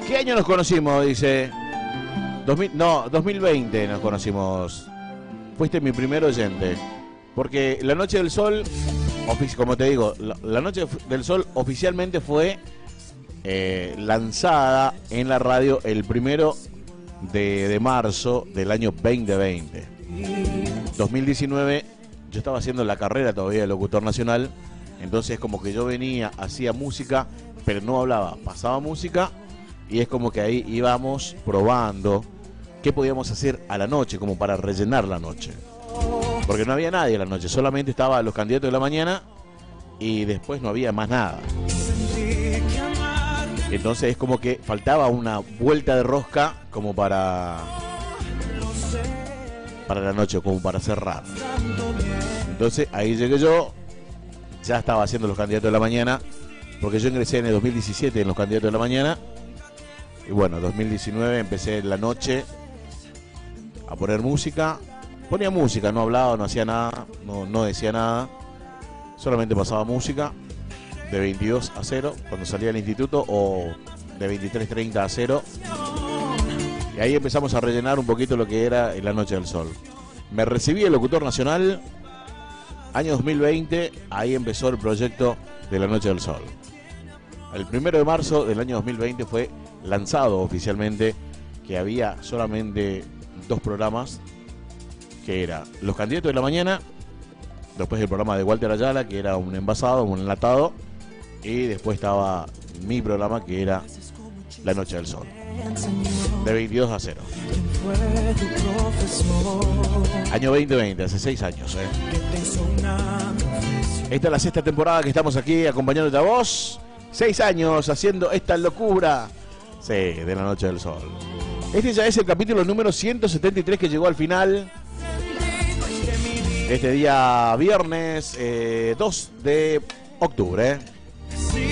¿Qué año nos conocimos? Dice. 2020 nos conocimos. Fuiste mi primer oyente. Porque la Noche del Sol, como te digo, la Noche del Sol oficialmente fue lanzada en la radio el 1 de marzo del año 2020. 2019 yo estaba haciendo la carrera todavía de locutor nacional, entonces como que yo venía, hacía música, pero no hablaba, pasaba música y es como que ahí íbamos probando qué podíamos hacer a la noche, como para rellenar la noche. Porque no había nadie a la noche, solamente estaban los candidatos de la mañana y después no había más nada. Entonces es como que faltaba una vuelta de rosca como para la noche, como para cerrar. Entonces ahí llegué yo, ya estaba haciendo los candidatos de la mañana, porque yo ingresé en el 2017 en los candidatos de la mañana. Y bueno, 2019 empecé en la noche a poner música. Ponía música, no hablaba, no hacía nada, no decía nada. Solamente pasaba música de 22 a 0 cuando salía del instituto o de 23:30 a 0. Y ahí empezamos a rellenar un poquito lo que era La Noche del Sol. Me recibí el locutor nacional, año 2020, ahí empezó el proyecto de La Noche del Sol. El 1 de marzo del año 2020 fue lanzado oficialmente que había solamente 2 programas, que era Los Candidatos de la Mañana, después el programa de Walter Ayala, que era un envasado, un enlatado, y después estaba mi programa, que era La Noche del Sol, de 22 a 0. Año 2020, hace 6 años. Esta es la 6ª temporada que estamos aquí acompañándote a vos. 6 años haciendo esta locura, sí, de La Noche del Sol. Este ya es el capítulo número 173 que llegó al final. Este día viernes 2 de octubre.